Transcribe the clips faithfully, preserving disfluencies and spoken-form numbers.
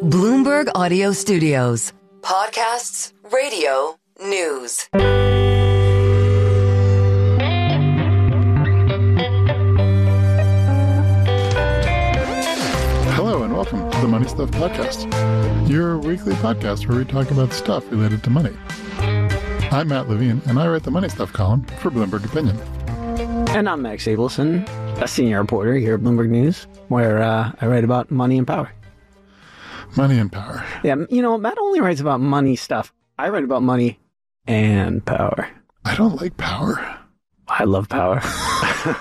Bloomberg Audio Studios. Podcasts, radio, news. Hello and welcome to the Money Stuff Podcast, your weekly podcast where we talk about stuff related to money. I'm Matt Levine, and I write the Money Stuff column for Bloomberg Opinion. And I'm Max Abelson, a senior reporter here at Bloomberg News, where uh, I write about money and power. Money and power. Yeah, you know, Matt only writes about money stuff. I write about money and power. I don't like power. I love power. I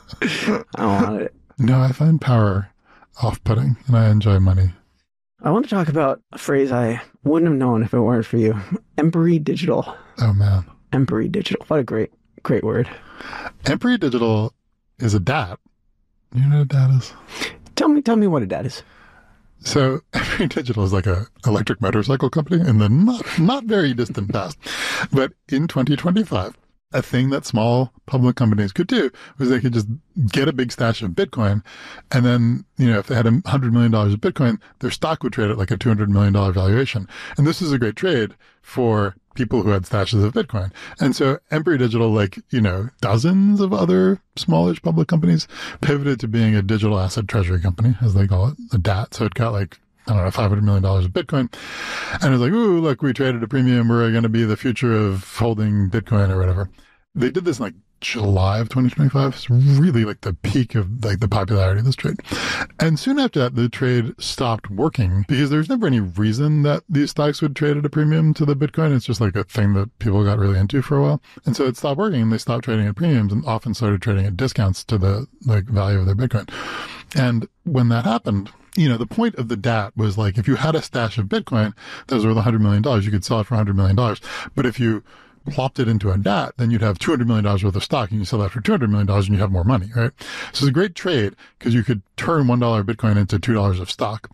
don't want it. No, I find power off-putting, and I enjoy money. I want to talk about a phrase I wouldn't have known if it weren't for you. Empery Digital. Oh, man. Empery Digital. What a great, great word. Empery Digital is a D A T. You know what a D A T is? Tell me, tell me what a D A T is. So Empery Digital is like a electric motorcycle company in the not, not very distant past. But in twenty twenty-five, a thing that small public companies could do was they could just get a big stash of Bitcoin. And then, you know, if they had one hundred million dollars of Bitcoin, their stock would trade at like a two hundred million dollars valuation. And this is a great trade for people who had stashes of Bitcoin. And so Empery Digital, like, you know, dozens of other smallish public companies pivoted to being a digital asset treasury company, as they call it, a D A T. So it got like, I don't know, five hundred million dollars of Bitcoin. And it was like, ooh, look, we traded a premium. We're going to be the future of holding Bitcoin or whatever. They did this in like July of twenty twenty-five. It's really like the peak of like the popularity of this trade. And soon after that, the trade stopped working because there's never any reason that these stocks would trade at a premium to the Bitcoin. It's just like a thing that people got really into for a while. And so it stopped working and they stopped trading at premiums and often started trading at discounts to the like value of their Bitcoin. And when that happened, you know, the point of the D A T was like, if you had a stash of Bitcoin that was worth one hundred million dollars, you could sell it for one hundred million dollars. But if you plopped it into a D A T, then you'd have two hundred million dollars worth of stock and you sell that for two hundred million dollars and you have more money, right? So it's a great trade because you could turn one dollar of Bitcoin into two dollars of stock.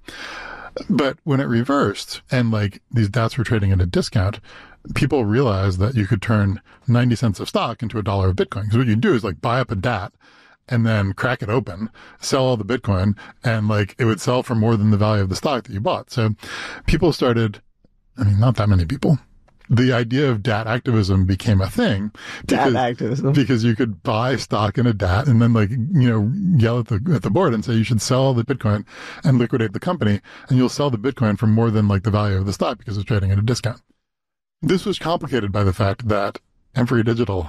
But when it reversed and like these D A Ts were trading at a discount, people realized that you could turn ninety cents of stock into a dollar of Bitcoin. Because what you do is like buy up a D A T and then crack it open, sell all the Bitcoin, and like it would sell for more than the value of the stock that you bought. So people started, I mean, not that many people. The idea of D A T activism became a thing. Because, D A T activism. Because you could buy stock in a D A T and then like, you know, yell at the, at the board and say you should sell all the Bitcoin and liquidate the company and you'll sell the Bitcoin for more than like the value of the stock because it's trading at a discount. This was complicated by the fact that Empery Digital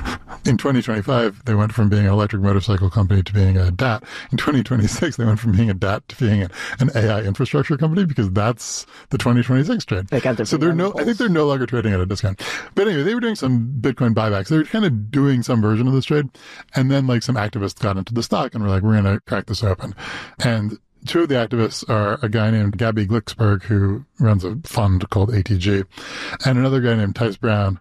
in twenty twenty-five, they went from being an electric motorcycle company to being a D A T. In twenty twenty-six, they went from being a D A T to being an, an A I infrastructure company because that's the twenty twenty-six trade. They got their so they're no, I think they're no longer trading at a discount. But anyway, they were doing some Bitcoin buybacks. They were kind of doing some version of this trade. And then like some activists got into the stock and were like, we're going to crack this open. And two of the activists are a guy named Gabby Glicksberg, who runs a fund called A T G, and another guy named Tice Brown.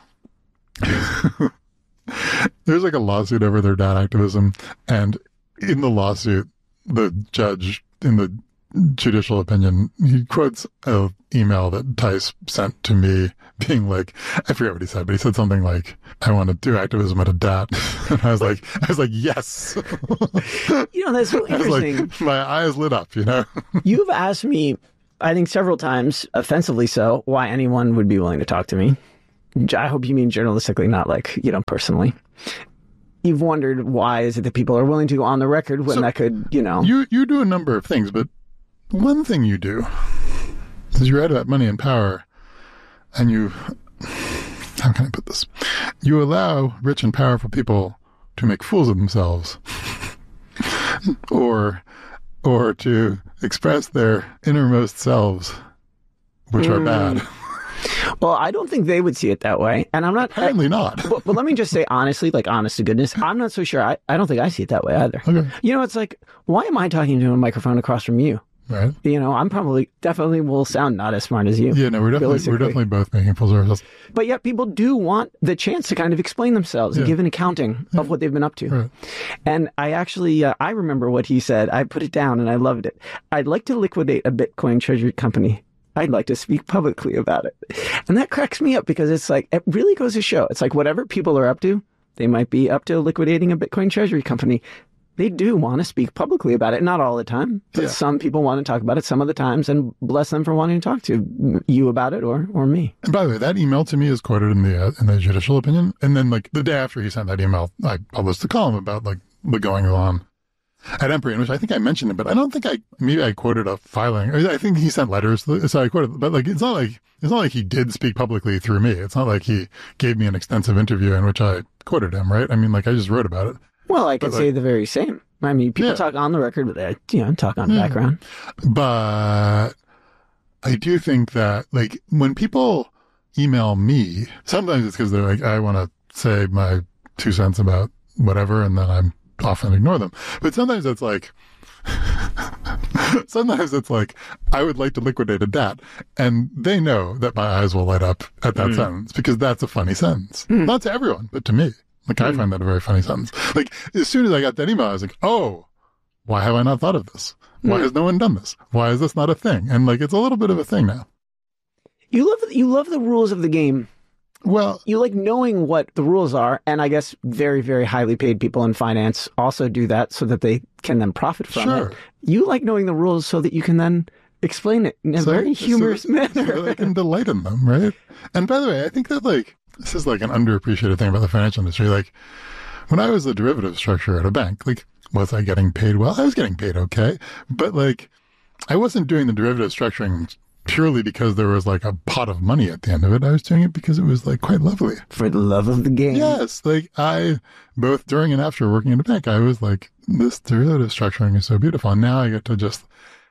There's like a lawsuit over their D A T activism, and in the lawsuit, the judge, in the judicial opinion, he quotes an email that Tice sent to me being like, I forget what he said, but he said something like, I want to do activism at a D A T. And I was like, I was like, yes. You know, that's really interesting. Like, my eyes lit up, you know? You've asked me, I think several times, offensively so, why anyone would be willing to talk to me. I hope you mean journalistically, not like, you know, personally. You've wondered why is it that people are willing to go on the record when so that could, you know. You you do a number of things, but one thing you do is you write about money and power, and you, how can I put this? You allow rich and powerful people to make fools of themselves or or to express their innermost selves, which mm. are bad. Well, I don't think they would see it that way. And I'm not... Apparently I, not. But, but let me just say honestly, like honest to goodness, I'm not so sure. I, I don't think I see it that way either. Okay. You know, it's like, why am I talking to a microphone across from you? Right. You know, I'm probably, definitely will sound not as smart as you. Yeah, no, we're definitely, we're definitely both making fools of ourselves. But yet people do want the chance to kind of explain themselves yeah. and give an accounting yeah. of what they've been up to. Right. And I actually, uh, I remember what he said. I put it down and I loved it. I'd like to liquidate a Bitcoin treasury company. I'd like to speak publicly about it. And that cracks me up because it's like, it really goes to show. It's like whatever people are up to, they might be up to liquidating a Bitcoin treasury company. they do want to speak publicly about it. Not all the time, but Yeah. some people want to talk about it some of the times, and bless them for wanting to talk to you about it or or me. And by the way, that email to me is quoted in the uh, in the judicial opinion. And then like the day after he sent that email, I published a column about like the going on at Empyrean, which I think I mentioned it, but I don't think I, maybe I quoted a filing. I think he sent letters, so I quoted, but like, it's not like, it's not like he did speak publicly through me. It's not like he gave me an extensive interview in which I quoted him, right? I mean, like, I just wrote about it. Well, I could But, say like- the very same. I mean, people Yeah. talk on the record, but they, you know, talk on Yeah. background. But I do think that, like, when people email me, sometimes it's because they're like, I want to say my two cents about whatever, and then I'm often ignore them. But sometimes it's like, sometimes it's like, I would like to liquidate a D A T, and they know that my eyes will light up at that sentence because that's a funny sentence. Not to everyone, but to me. Like, I find that a very funny sentence. Like, as soon as I got that email, I was like, oh, why have I not thought of this? Why has no one done this? Why is this not a thing? And like, it's a little bit of a thing now. You love you love the rules of the game. Well, You like knowing what the rules are, and I guess very, very highly paid people in finance also do that so that they can then profit from Sure. it. You like knowing the rules so that you can then explain it in a so- very so- humorous so manner. that I can delight in them, right? And by the way, I think that like, this is like an underappreciated thing about the financial industry. Like, when I was the derivative structure at a bank, like, was I getting paid well? I was getting paid okay. But like, I wasn't doing the derivative structuring purely because there was like a pot of money at the end of it. I was doing it because it was like quite lovely. For the love of the game. Yes. Like I, both during and after working in a bank, I was like, this derivative structuring is so beautiful. And now I get to just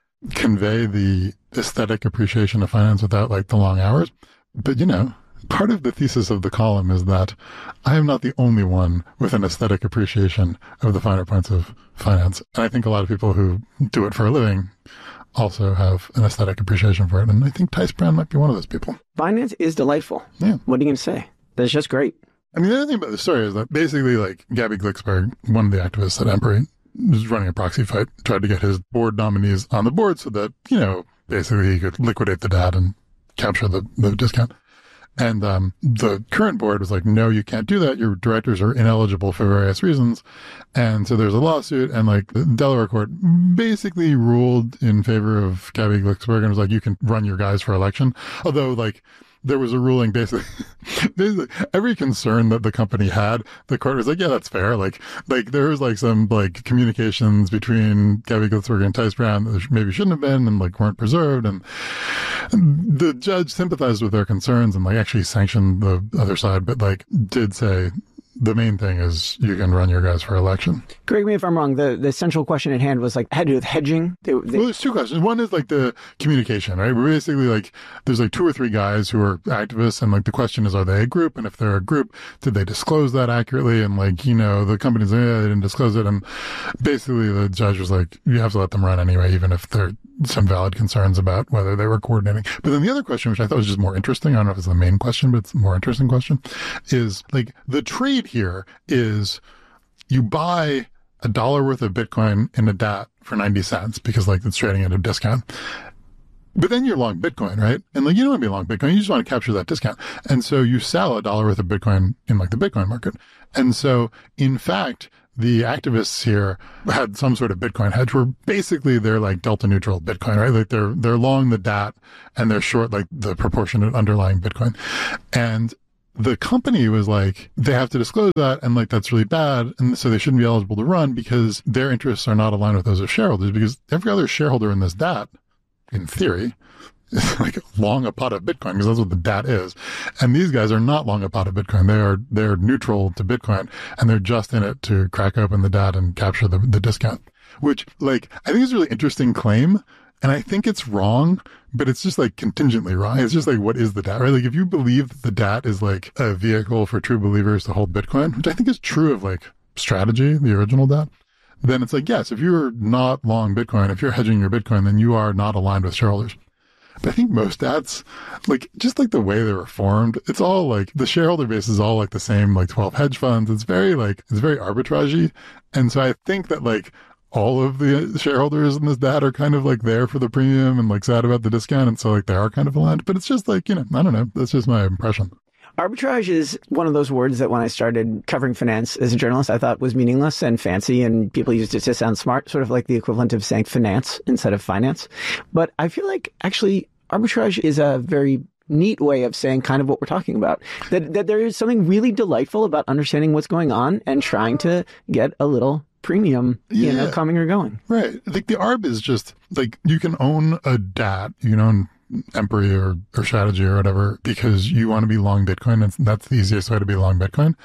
convey the aesthetic appreciation of finance without like the long hours. But you know, part of the thesis of the column is that I am not the only one with an aesthetic appreciation of the finer points of finance. And I think a lot of people who do it for a living also have an aesthetic appreciation for it. And I think Tice Brown might be one of those people. Finance is delightful. Yeah. What are you going to say? That's just great. I mean, the other thing about the story is that basically, like, Gabby Glicksberg, one of the activists at Empyrean, was running a proxy fight, tried to get his board nominees on the board so that, you know, basically he could liquidate the D A T and capture the, the discount. And um, the current board was like, no, you can't do that. Your directors are ineligible for various reasons. And so there's a lawsuit, and like the Delaware court basically ruled in favor of Gabby Glicksberg and was like, you can run your guys for election. Although like there was a ruling basically, basically every concern that the company had, the court was like, yeah, that's fair. Like, like there was like some like communications between Gabby Glicksberg and Tice Brown that maybe shouldn't have been and like weren't preserved. And, and the judge sympathized with their concerns and like actually sanctioned the other side, but like did say the main thing is you can run your guys for election. Correct me if I'm wrong. The the central question at hand was like had to do with hedging. They, they, Well, there's two questions. One is like the communication, right? We're basically like, there's like two or three guys who are activists, and like the question is, are they a group? And if they're a group, did they disclose that accurately? And like, you know, the company's like, yeah, they didn't disclose it. And basically the judge was like, you have to let them run anyway, even if there are some valid concerns about whether they were coordinating. But then the other question, which I thought was just more interesting, I don't know if it's the main question, but it's a more interesting question, is like the trade here is you buy a dollar worth of Bitcoin in a D A T for ninety cents because like it's trading at a discount. But then you're long Bitcoin, right? And like you don't want to be long Bitcoin, you just want to capture that discount. And so you sell a dollar worth of Bitcoin in like the Bitcoin market. And so in fact, the activists here had some sort of Bitcoin hedge where basically they're like delta neutral Bitcoin, right? Like they're, they're long the D A T and they're short like the proportionate underlying Bitcoin. And the company was like, they have to disclose that, and like that's really bad, and so they shouldn't be eligible to run because their interests are not aligned with those of shareholders, because every other shareholder in this D A T, in theory, is like long a pot of Bitcoin, because that's what the D A T is. And these guys are not long a pot of Bitcoin. They are, they're neutral to Bitcoin, and they're just in it to crack open the D A T and capture the, the discount, which like, I think is a really interesting claim. And I think it's wrong, but it's just like contingently wrong. It's just like, what is the D A T, right? Like if you believe that the D A T is like a vehicle for true believers to hold Bitcoin, which I think is true of like Strategy, the original D A T, then it's like, yes, if you're not long Bitcoin, if you're hedging your Bitcoin, then you are not aligned with shareholders. But I think most D A Ts, like just like the way they were formed, it's all like the shareholder base is all like the same, like twelve hedge funds. It's very like, it's very arbitragey. And so I think that like, all of the shareholders in this D A T are kind of like there for the premium and like sad about the discount. And so like they are kind of aligned, but it's just like, you know, I don't know. That's just my impression. Arbitrage is one of those words that when I started covering finance as a journalist, I thought was meaningless and fancy, and people used it to sound smart, sort of like the equivalent of saying finance instead of finance. But I feel like actually arbitrage is a very neat way of saying kind of what we're talking about. That that there is something really delightful about understanding what's going on and trying to get a little premium, you Yeah. know, coming or going. Right. Like the arb is just like you can own a D A T, you can own Empery or, or Strategy or whatever because you want to be long Bitcoin, and that's the easiest way to be long Bitcoin.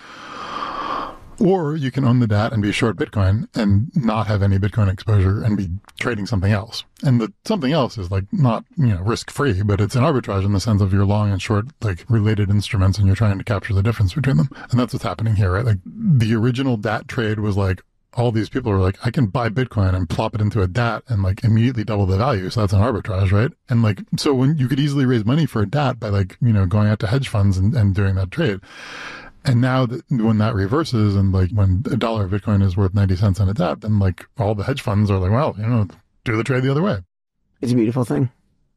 Or you can own the D A T and be short Bitcoin and not have any Bitcoin exposure and be trading something else. And the something else is like not, you know, risk free, but it's an arbitrage in the sense of you're long and short, like related instruments, and you're trying to capture the difference between them. And that's what's happening here, right? Like the original D A T trade was like, all these people are like, I can buy Bitcoin and plop it into a D A T and like immediately double the value. So that's an arbitrage, right? And like, so when you could easily raise money for a D A T by like, you know, going out to hedge funds and, and doing that trade. And now that when that reverses and like when a dollar of Bitcoin is worth ninety cents on a D A T, then like all the hedge funds are like, well, you know, do the trade the other way. It's a beautiful thing.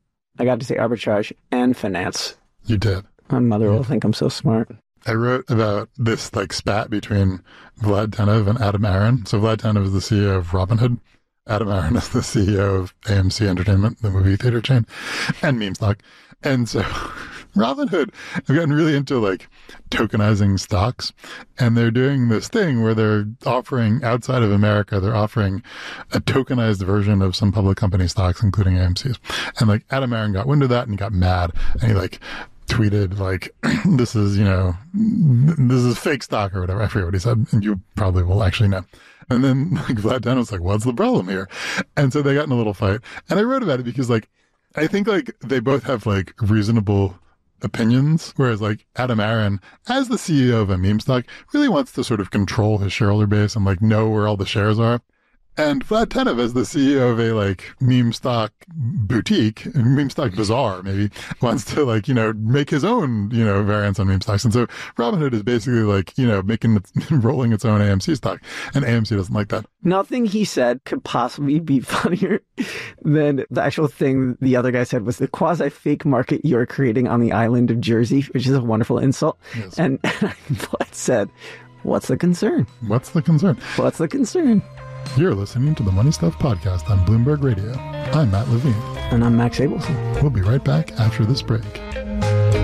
I got to say arbitrage and finance. You did. My mother Yeah. will think I'm so smart. I wrote about this like spat between Vlad Tenev and Adam Aron. So Vlad Tenev is the C E O of Robinhood. Adam Aron is the C E O of A M C Entertainment, the movie theater chain, and meme stock. And so Robinhood have gotten really into like tokenizing stocks, and they're doing this thing where they're offering outside of America, they're offering a tokenized version of some public company stocks, including A M C's. And like Adam Aron got wind of that and he got mad, and he like tweeted like, this is, you know, this is fake stock or whatever. I forget what he said, and you probably will actually know. And then like Vlad Tenev was like, what's the problem here? And so they got in a little fight. And I wrote about it because like, I think like they both have like reasonable opinions, whereas like Adam Aron, as the C E O of a meme stock, really wants to sort of control his shareholder base and like know where all the shares are. And Vlad Tenev, as the C E O of a like meme stock boutique, meme stock bazaar, maybe wants to like, you know, make his own, you know, variants on meme stocks. And so Robinhood is basically like, you know, making, its, rolling its own A M C stock. And A M C doesn't like that. Nothing he said could possibly be funnier than the actual thing the other guy said was the quasi-fake market you're creating on the island of Jersey, which is a wonderful insult. Yes. And Vlad said, what's the concern? What's the concern? What's the concern? You're listening to the Money Stuff Podcast on Bloomberg Radio. I'm Matt Levine. And I'm Max Abelson. We'll be right back after this break.